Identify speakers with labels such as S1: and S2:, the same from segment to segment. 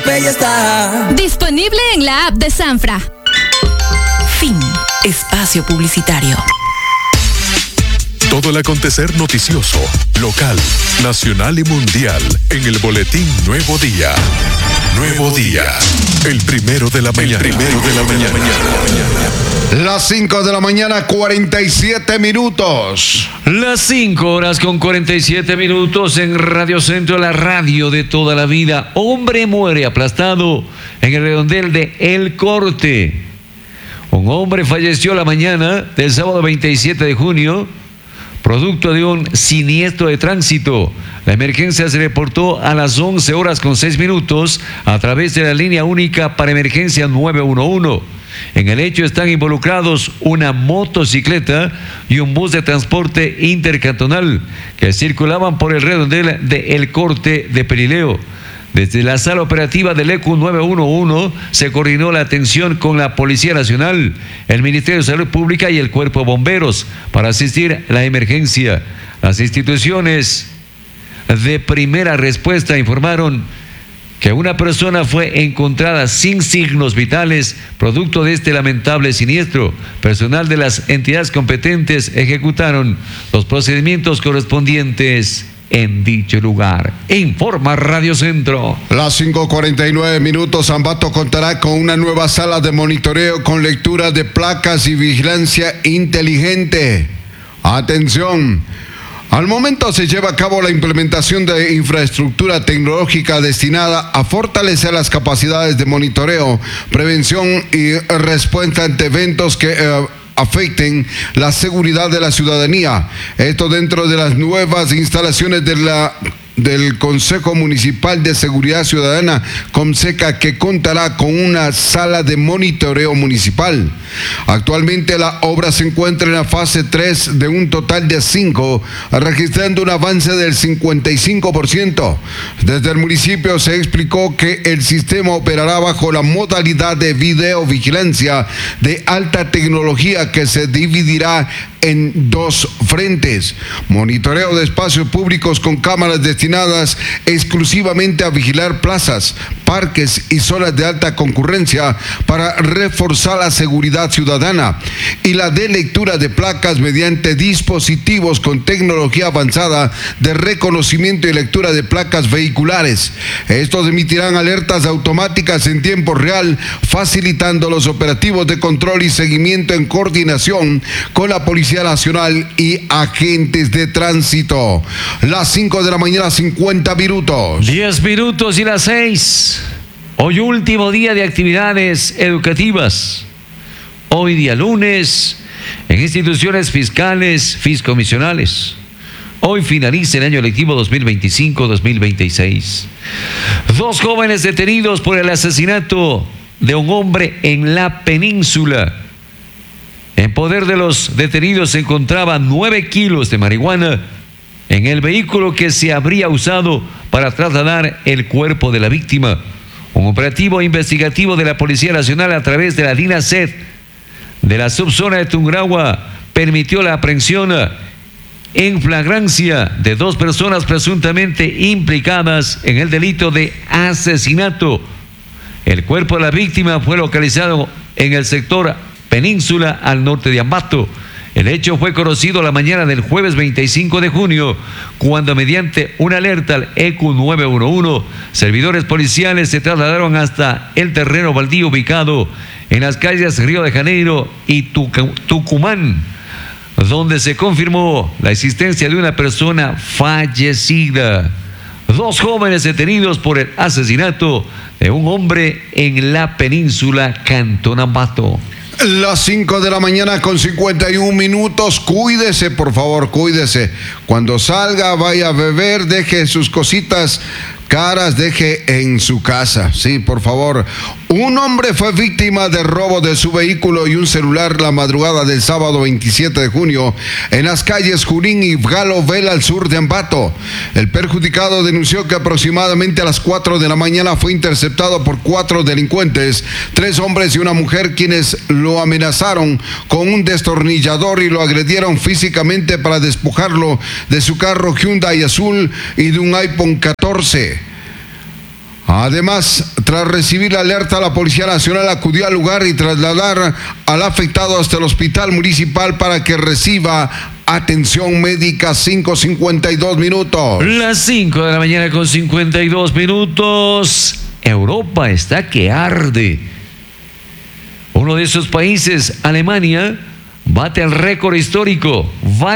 S1: tope ya está.
S2: Disponible en la app de Sanfra.
S3: Fin. Espacio publicitario.
S4: Todo el acontecer noticioso, local, nacional y mundial en el boletín Nuevo Día. Nuevo Día. El primero de la mañana.
S5: Las 5 de la mañana, 47 minutos.
S6: Las 5 horas con 47 minutos en Radio Centro, la radio de toda la vida. Hombre muere aplastado en el redondel de El Corte. Un hombre falleció la mañana del sábado 27 de junio, producto de un siniestro de tránsito. La emergencia se reportó a las 11 horas con 6 minutos a través de la línea única para emergencia 911. En el hecho están involucrados una motocicleta y un bus de transporte intercantonal que circulaban por el redondel de El Corte de Perileo. Desde la sala operativa del ECU 911 se coordinó la atención con la Policía Nacional, el Ministerio de Salud Pública y el Cuerpo de Bomberos para asistir a la emergencia. Las instituciones de primera respuesta informaron que una persona fue encontrada sin signos vitales producto de este lamentable siniestro. Personal de las entidades competentes ejecutaron los procedimientos correspondientes en dicho lugar. Informa Radio Centro.
S5: Las 5:49 minutos. Ambato contará con una nueva sala de monitoreo con lectura de placas y vigilancia inteligente. Atención. Al momento se lleva a cabo la implementación de infraestructura tecnológica destinada a fortalecer las capacidades de monitoreo, prevención y respuesta ante eventos que afecten la seguridad de la ciudadanía. Esto dentro de las nuevas instalaciones del Consejo Municipal de Seguridad Ciudadana, Comseca, que contará con una sala de monitoreo municipal. Actualmente la obra se encuentra en la fase 3 de un total de 5, registrando un avance del 55%. Desde el municipio se explicó que el sistema operará bajo la modalidad de videovigilancia de alta tecnología que se dividirá en 2 frentes: monitoreo de espacios públicos con cámaras destinadas exclusivamente a vigilar plazas, parques y zonas de alta concurrencia para reforzar la seguridad ciudadana, y la de lectura de placas mediante dispositivos con tecnología avanzada de reconocimiento y lectura de placas vehiculares. Estos emitirán alertas automáticas en tiempo real, facilitando los operativos de control y seguimiento en coordinación con la Policía Nacional y agentes de tránsito. Las 5 de la mañana, 50 minutos.
S6: 10 minutos y las 6. Hoy último día de actividades educativas. Hoy día lunes en instituciones fiscales, fiscomisionales. Hoy finaliza el año lectivo 2025-2026. 2 jóvenes detenidos por el asesinato de un hombre en la península. En poder de los detenidos se encontraban 9 kilos de marihuana en el vehículo que se habría usado para trasladar el cuerpo de la víctima. Un operativo investigativo de la Policía Nacional a través de la DINASED de la subzona de Tungurahua permitió la aprehensión en flagrancia de 2 personas presuntamente implicadas en el delito de asesinato. El cuerpo de la víctima fue localizado en el sector Península, al norte de Ambato. El hecho fue conocido la mañana del jueves 25 de junio, cuando mediante una alerta al ECU 911, servidores policiales se trasladaron hasta el terreno baldío ubicado en las calles Río de Janeiro y Tucumán, donde se confirmó la existencia de una persona fallecida. 2 jóvenes detenidos por el asesinato de un hombre en la península, Cantón Ambato.
S5: Las 5 de la mañana con 51 minutos. Cuídese, por favor, cuídese. Cuando salga, vaya a beber, deje sus cositas caras, deje en su casa. Sí, por favor. Un hombre fue víctima de robo de su vehículo y un celular la madrugada del sábado 27 de junio en las calles Junín y Galo Vela, al sur de Ambato. El perjudicado denunció que aproximadamente a las 4 de la mañana fue interceptado por 4 delincuentes, 3 hombres y una mujer, quienes lo amenazaron con un destornillador y lo agredieron físicamente para despojarlo de su carro Hyundai azul y de un iPhone 14. Además, tras recibir la alerta, la Policía Nacional acudió al lugar y trasladar al afectado hasta el hospital municipal para que reciba atención médica. 5:52 minutos.
S6: Las 5 de la mañana con 52 minutos. Europa está que arde. Uno de esos países, Alemania, bate el récord histórico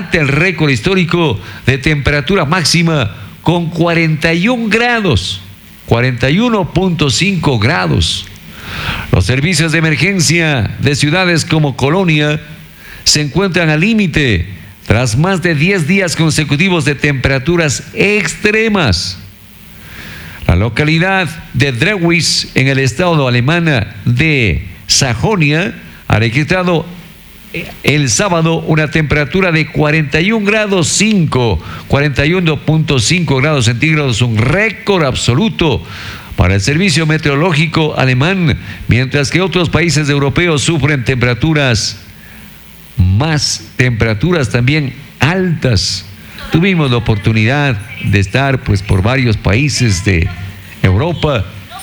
S6: de temperatura máxima con 41 grados. 41.5 grados. Los servicios de emergencia de ciudades como Colonia se encuentran al límite tras más de 10 días consecutivos de temperaturas extremas. La localidad de Drewitz, en el estado alemán de Sajonia, ha registrado el sábado una temperatura de 41.5 grados centígrados, un récord absoluto para el servicio meteorológico alemán, mientras que otros países europeos sufren temperaturas también altas. Tuvimos la oportunidad de estar por varios países de Europa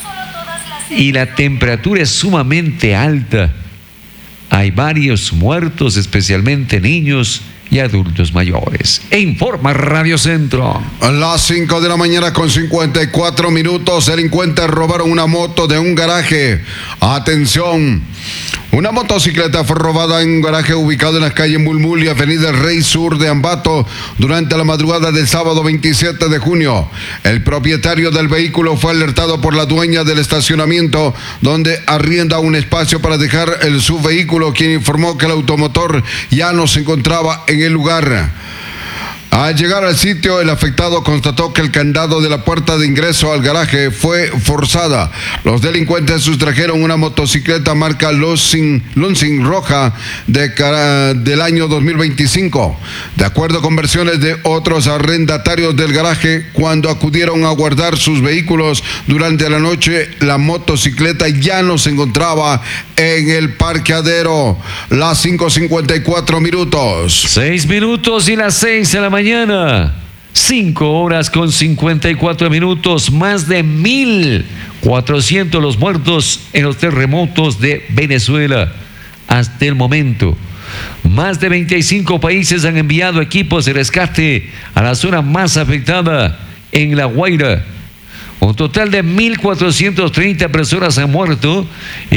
S6: y la temperatura es sumamente alta. Hay varios muertos, especialmente niños y adultos mayores. E informa Radio Centro.
S5: A las 5 de la mañana con 54 minutos, delincuentes robaron una moto de un garaje. Atención, una motocicleta fue robada en un garaje ubicado en la calle Mulmul y avenida Rey Sur de Ambato durante la madrugada del sábado 27 de junio. El propietario del vehículo fue alertado por la dueña del estacionamiento, donde arrienda un espacio para dejar su vehículo, quien informó que el automotor ya no se encontraba en el lugar. Al llegar al sitio, el afectado constató que el candado de la puerta de ingreso al garaje fue forzada. Los delincuentes sustrajeron una motocicleta marca Lonsing roja del año 2025. De acuerdo con versiones de otros arrendatarios del garaje, cuando acudieron a guardar sus vehículos durante la noche, la motocicleta ya no se encontraba en el parqueadero. Las 5:54 minutos.
S6: 6 minutos y las 6 de la mañana. 5 horas con 54 minutos. Más de 1.400 los muertos en los terremotos de Venezuela. Hasta el momento, más de 25 países han enviado equipos de rescate a la zona más afectada en La Guaira. Un total de 1.430 personas han muerto y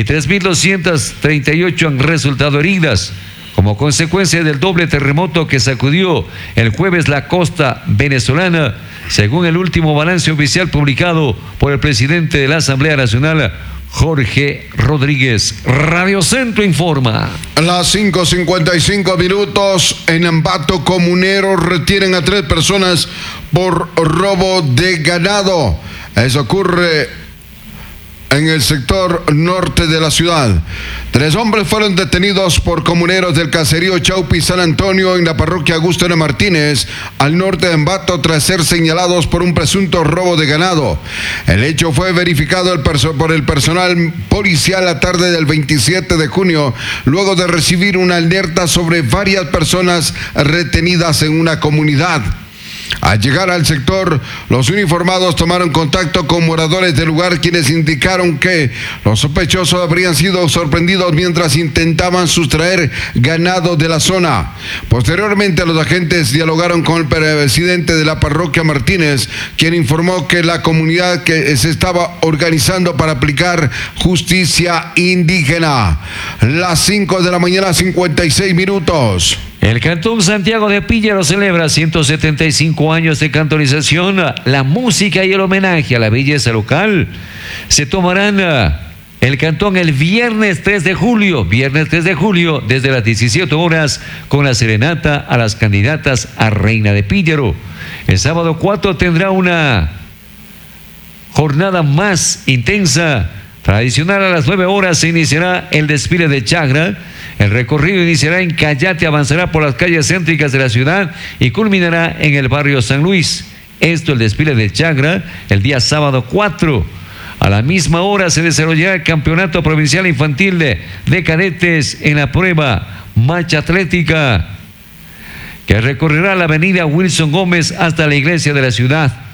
S6: 3.238 han resultado heridas como consecuencia del doble terremoto que sacudió el jueves la costa venezolana, según el último balance oficial publicado por el presidente de la Asamblea Nacional, Jorge Rodríguez. Radio Centro informa.
S5: A las 5:55 minutos, en Ambato Comuneros retienen a 3 personas por robo de ganado. Eso ocurre en el sector norte de la ciudad. 3 hombres fueron detenidos por comuneros del caserío Chaupi San Antonio en la parroquia Augusto N. Martínez, al norte de Ambato, tras ser señalados por un presunto robo de ganado. El hecho fue verificado por el personal policial la tarde del 27 de junio, luego de recibir una alerta sobre varias personas retenidas en una comunidad. Al llegar al sector, los uniformados tomaron contacto con moradores del lugar, quienes indicaron que los sospechosos habrían sido sorprendidos mientras intentaban sustraer ganado de la zona. Posteriormente, los agentes dialogaron con el presidente de la parroquia Martínez, quien informó que la comunidad se estaba organizando para aplicar justicia indígena. Las 5 de la mañana, 56 minutos.
S6: El Cantón Santiago de Píllaro celebra 175 años de cantonización. La música y el homenaje a la belleza local se tomarán el cantón el viernes 3 de julio, desde las 17 horas, con la serenata a las candidatas a Reina de Píllaro. El sábado 4 tendrá una jornada más intensa. Tradicional, a las 9 horas se iniciará el desfile de Chagra. El recorrido iniciará en Cayate, avanzará por las calles céntricas de la ciudad y culminará en el barrio San Luis. Esto, el desfile de Chagra, el día sábado 4. A la misma hora se desarrollará el Campeonato Provincial Infantil de Cadetes en la prueba marcha atlética, que recorrerá la avenida Wilson Gómez hasta la iglesia de la ciudad.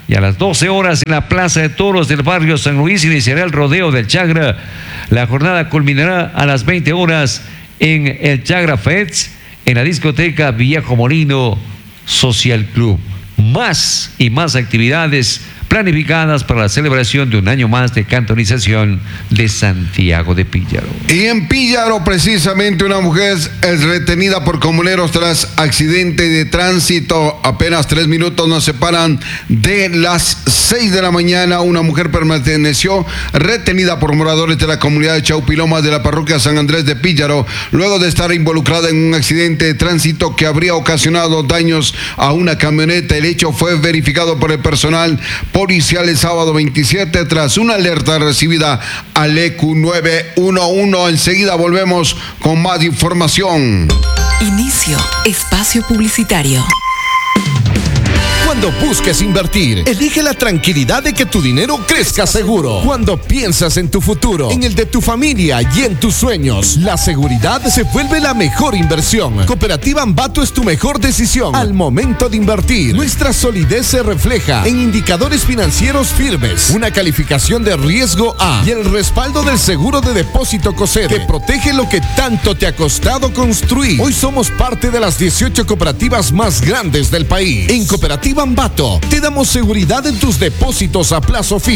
S6: y a las 12 horas en la Plaza de Toros del barrio San Luis iniciará el rodeo del Chagra. La jornada culminará a las 20 horas en el Chagra Fest en la discoteca Viejo Molino Social Club. Más y más actividades planificadas para la celebración de un año más de cantonización de Santiago de Píllaro.
S5: Y en Píllaro, precisamente, una mujer es retenida por comuneros tras accidente de tránsito. Apenas 3 minutos nos separan de las 6 de la mañana. Una mujer permaneció retenida por moradores de la comunidad de Chaupiloma de la parroquia San Andrés de Píllaro, luego de estar involucrada en un accidente de tránsito que habría ocasionado daños a una camioneta. El hecho fue verificado por el personal policial el sábado 27 tras una alerta recibida al EQ 911. Enseguida volvemos con más información.
S3: Inicio espacio publicitario.
S1: Cuando busques invertir, elige la tranquilidad de que tu dinero crezca seguro. Cuando piensas en tu futuro, en el de tu familia y en tus sueños, la seguridad se vuelve la mejor inversión. Cooperativa Ambato es tu mejor decisión al momento de invertir. Nuestra solidez se refleja en indicadores financieros firmes, una calificación de riesgo A y el respaldo del seguro de depósito COSEDE, que protege lo que tanto te ha costado construir. Hoy somos parte de las 18 cooperativas más grandes del país. En Cooperativa Ambato te damos seguridad en tus depósitos a plazo fijo.